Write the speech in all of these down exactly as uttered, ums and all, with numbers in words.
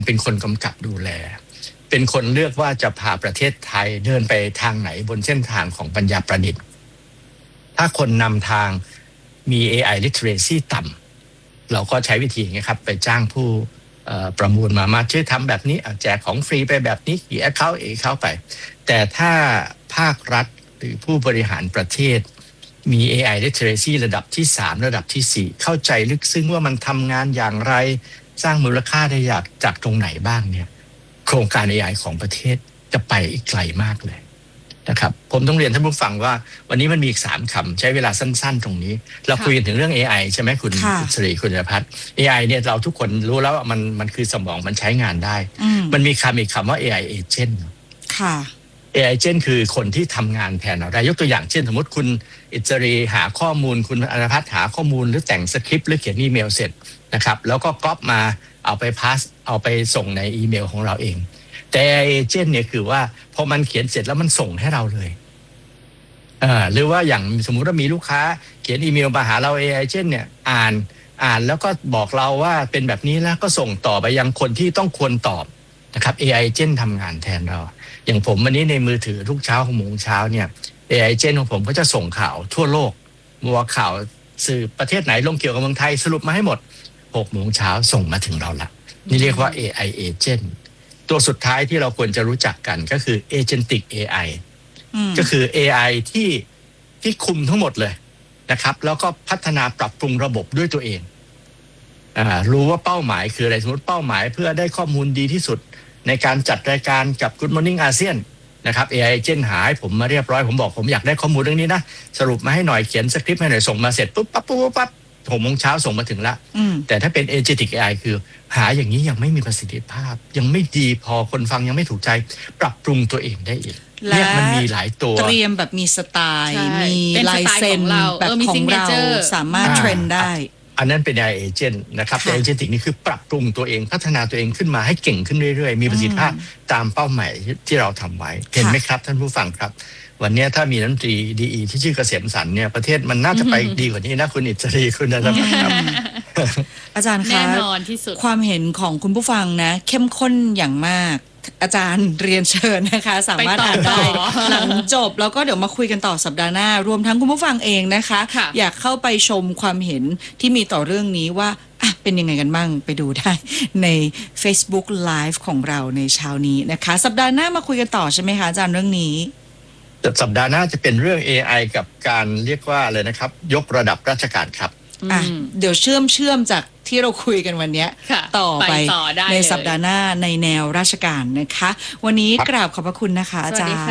เป็นคนกำกับดูแลเป็นคนเลือกว่าจะพาประเทศไทยเดินไปทางไหนบนเส้นทางของปัญญาประดิษฐ์ถ้าคนนำทางมี เอ ไอ literacy ต่ำเราก็ใช้วิธีนี้ครับไปจ้างผู้ประมูลมามาช่วยทำแบบนี้แจกของฟรีไปแบบนี้กี่แอคเคาท์เอเข้าไปแต่ถ้าภาครัฐหรือผู้บริหารประเทศมี เอ ไอ literacy ระดับที่สามระดับที่สี่เข้าใจลึกซึ้งว่ามันทำงานอย่างไรสร้างมูลค่าได้จากจากตรงไหนบ้างเนี่ยโครงการ เอ ไอ ของประเทศจะไปอีกไกลมากเลยนะครับผมต้องเรียนท่านผู้ฟังว่าวันนี้มันมีอีกสามคำใช้เวลาสั้นๆตรงนี้เราคุยกันถึงเรื่อง เอ ไอ ใช่ไหมคุณศรีคุณณภัทร เอ ไอ เนี่ยเราทุกคนรู้แล้วว่ามันมันคือสมองมันใช้งานได้มันมีคำอีกคำว่า เอ ไอ agent ค่ะ เอ ไอ agent คือคนที่ทำงานแทนเราได้ยกตัวอย่างเช่นสมมติคุณอิสรีหาข้อมูลคุณอนุพัฒน์หาข้อมูลหรือแต่งสคริปต์หรือเขียนอีเมลเสร็จนะครับแล้วก็ก๊อปมาเอาไปพาสเอาไปส่งในอีเมลของเราเองแต่ เอ ไอ agent เนี่ยคือว่าพอมันเขียนเสร็จแล้วมันส่งให้เราเลยอ่าหรือว่าอย่างสมมุติว่ามีลูกค้าเขียนอีเมลมาหาเรา เอ ไอ agent เนี่ยอ่านอ่านแล้วก็บอกเราว่าเป็นแบบนี้แล้วก็ส่งต่อไปยังคนที่ต้องควรตอบนะครับ เอ ไอ agent ทำงานแทนเราอย่างผมวันนี้ในมือถือทุกเช้าหกโมงเช้าเนี่ย เอ ไอ agent ของผมก็จะส่งข่าวทั่วโลกว่าข่าวสื่อประเทศไหนลงเกี่ยวกับเมืองไทยสรุปมาให้หมดหกโมงเช้าส่งมาถึงเราละนี่เรียกว่า เอ ไอ agent ตัวสุดท้ายที่เราควรจะรู้จักกันก็คือ agentic เอ ไอ ก็คือ เอ ไอ ที่ที่คุมทั้งหมดเลยนะครับแล้วก็พัฒนาปรับปรุงระบบด้วยตัวเองอ่ารู้ว่าเป้าหมายคืออะไรสมมติเป้าหมายเพื่อได้ข้อมูลดีที่สุดในการจัดรายการกับ Good Morning อาเซียนนะครับ เอ ไอ agent หาให้ผมมาเรียบร้อยผมบอกผมอยากได้ข้อมูลเรื่องนี้นะสรุปมาให้หน่อยเขียนสคริปต์ให้หน่อยส่งมาเสร็จปุ๊บปั๊บปุ๊บปั๊บหกโมงเช้าส่งมาถึงละแต่ถ้าเป็น agentic เอ ไอ คือหาอย่างนี้ยังไม่มีประสิทธิภาพยังไม่ดีพอคนฟังยังไม่ถูกใจปรับปรุงตัวเองได้อีกเนี่ยมันมีหลายตัวเตรียมแบบมีสไตล์มีลายเซ็นแบบของเราสามารถเทรนได้อันนั้นเป็น เอ ไอ agent นะครับแต่ agentic นี่คือปรับปรุงตัวเองพัฒนาตัวเองขึ้นมาให้เก่งขึ้นเรื่อยๆมีประสิทธิภาพตามเป้าหมายที่เราทำไว้เห็นไหมครับท่านผู้ฟังครับวันนี้ถ้ามีรัฐมนตรีดีอีที่ชื่อเกษมสันต์เนี่ยประเทศมันน่าจะไปดีกว่านี้นะคุณอิสรีคุณนะครับอาจารย์คะแน่นอนที่สุดความเห็นของคุณผู้ฟังนะเข้มข้นอย่างมากอาจารย์เรียนเชิญนะคะสามารถอ่านได้หลังจบแล้วก็เดี๋ยวมาคุยกันต่อสัปดาห์หน้ารวมทั้งคุณผู้ฟังเองนะคะอยากเข้าไปชมความเห็นที่มีต่อเรื่องนี้ว่าอ่ะเป็นยังไงกันบ้างไปดูได้ใน Facebook Live ของเราในเช้านี้นะคะสัปดาห์หน้ามาคุยกันต่อใช่ไหมคะอาจารย์เรื่องนี้สัปดาห์หน้าจะเป็นเรื่อง เอ ไอ กับการเรียกว่าอะไรนะครับยกระดับราชการครับอ่ะเดี๋ยวเชื่อมเชื่อมจากที่เราคุยกันวันนี้ต่อไปในสัปดาห์หน้าในแนวราชการนะคะวันนี้กราบขอบพระคุณนะคะอาจารย์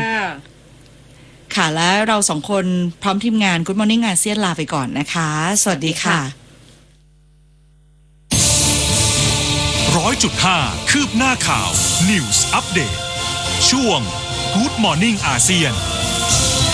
ค่ะและเราสองคนพร้อมทีมงาน Good Morning อาเซียนลาไปก่อนนะคะสวัสดีค่ะร้อยจุดห้าคืบหน้าข่าว News Update ช่วง Good Morning อาเซียน